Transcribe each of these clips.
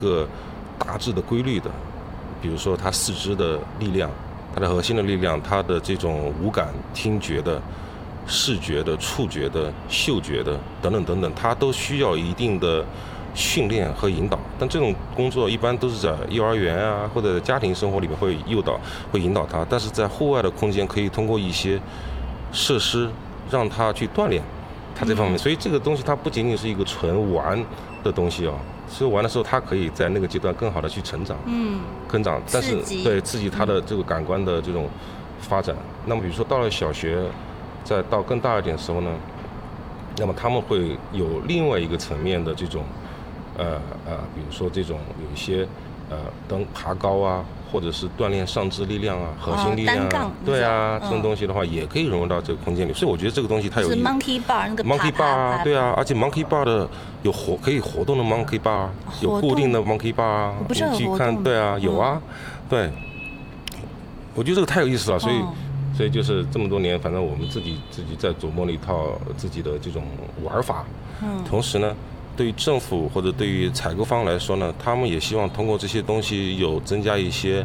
个大致的规律的，比如说它四肢的力量，它的核心的力量，它的这种五感、听觉的、视觉的、触觉的、嗅觉的等等等等，它都需要一定的训练和引导。但这种工作一般都是在幼儿园啊或者家庭生活里面会诱导、会引导他，但是在户外的空间可以通过一些设施让他去锻炼他这方面。所以这个东西它不仅仅是一个纯玩的东西啊。所以玩的时候，他可以在那个阶段更好的去成长，增长，但是对刺激他的这个感官的这种发展。那么比如说到了小学，再到更大一点的时候呢，那么他们会有另外一个层面的这种，比如说这种有一些爬高啊，或者是锻炼上肢力量啊、核心力量啊，对啊，这种东西的话也可以融入到这个空间里。所以我觉得这个东西它有是 monkey bar 那个 monkey bar 啊，对啊，而且 monkey bar 的有可以活动的 monkey bar， 有固定的 monkey bar 啊， 不是很活动， 你去看，对啊，有啊，对，我觉得这个太有意思了，所以就是这么多年，反正我们自己在琢磨了一套自己的这种玩法，同时呢，对于政府或者对于采购方来说呢，他们也希望通过这些东西有增加一些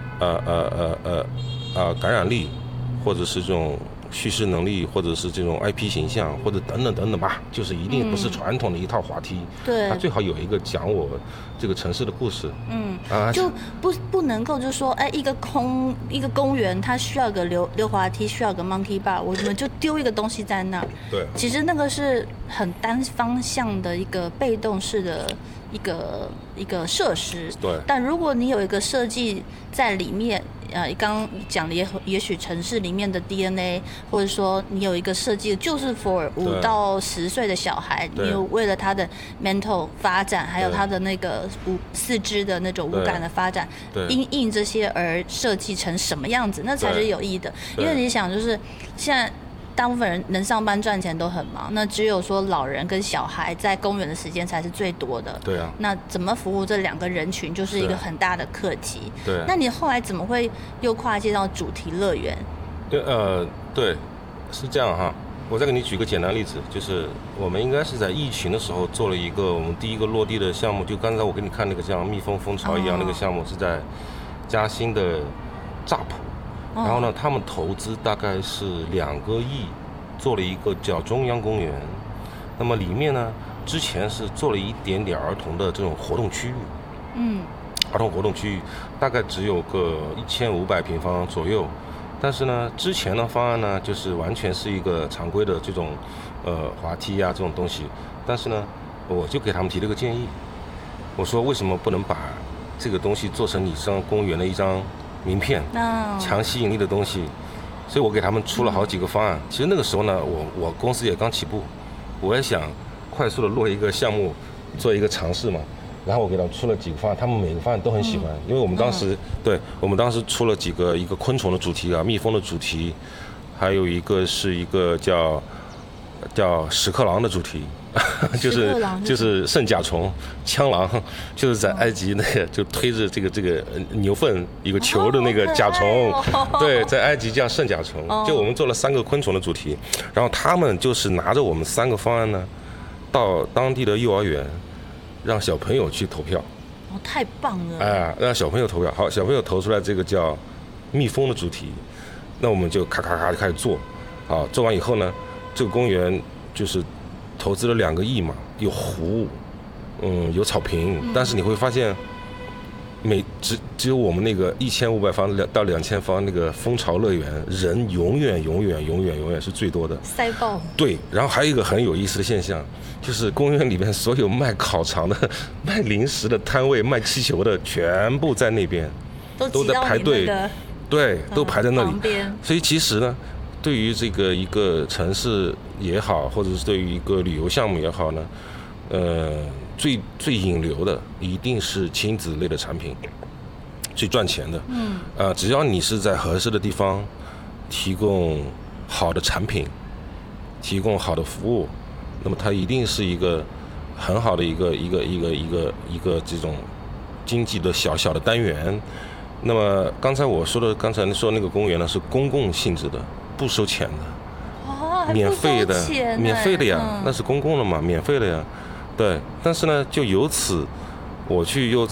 感染力，或者是这种叙事能力，或者是这种 IP 形象，或者等等等等吧，就是一定不是传统的一套滑梯， 对， 它最好有一个讲我这个城市的故事， 就不能够就说，一个公园它需要个溜滑梯，需要个 monkey bar， 我们就丢一个东西在那儿， 对， 其实那个是很单方向的一个被动式的一个设施， 对， 但如果你有一个设计在里面。刚刚讲的也许城市里面的 DNA， 或者说你有一个设计就是 for 5到10岁的小孩，你有为了他的 mental 发展，还有他的那个四肢的那种五感的发展，因应这些而设计成什么样子，那才是有意义的。因为你想，就是现在。大部分人能上班赚钱都很忙，那只有说老人跟小孩在公园的时间才是最多的。 对啊。 那怎么服务这两个人群，就是一个很大的课题。 对。 那你后来怎么会又跨界到主题乐园？ 对，是这样哈。我再给你举个简单例子，就是我们应该是在疫情的时候做了一个我们第一个落地的项目，就刚才我给你看那个像蜜蜂蜂巢一样那个项目，是在嘉兴的乍浦。然后呢，他们投资大概是2个亿，做了一个叫中央公园。那么里面呢，之前是做了一点点儿童的这种活动区域，儿童活动区域大概只有个1500平方左右。但是呢，之前的方案呢，就是完全是一个常规的这种滑梯啊这种东西。但是呢，我就给他们提了个建议，我说为什么不能把这个东西做成你上公园的一张名片，强吸引力的东西，所以我给他们出了好几个方案。其实那个时候呢，我公司也刚起步，我也想快速的落一个项目，做一个尝试嘛。然后我给他们出了几个方案，他们每个方案都很喜欢，因为我们当时出了一个昆虫的主题啊，蜜蜂的主题，还有一个是一个叫屎壳郎的主题。就是圣甲虫、枪狼，就是在埃及那个就推着这个牛粪一个球的那个甲虫，对，在埃及叫圣甲虫。就我们做了3个昆虫的主题，然后他们就是拿着我们3个方案呢，到当地的幼儿园，让小朋友去投票。 太棒了！ 让小朋友投票，好，小朋友投出来这个叫蜜蜂的主题，那我们就咔咔咔就开始做，好，做完以后呢，这个公园就是投资了2个亿嘛，有湖，有草坪，但是你会发现，只有我们那个1500方到2000方那个蜂巢乐园，人永远是最多的， 塞爆。 对，然后还有一个很有意思的现象，就是公园里面所有卖烤肠的、卖零食的摊位、卖气球的，全部在那边，都在排队，对，都排在那里。所以其实呢，对于这个一个城市也好，或者是对于一个旅游项目也好呢，最引流的一定是亲子类的产品，最赚钱的。只要你是在合适的地方提供好的产品，提供好的服务，那么它一定是一个很好的一个这种经济的小小的单元。那么刚才你说那个公园呢，是公共性质的，不收钱的，免费的呀，那是公共的嘛，免费的呀。对，但是呢，就由此我去又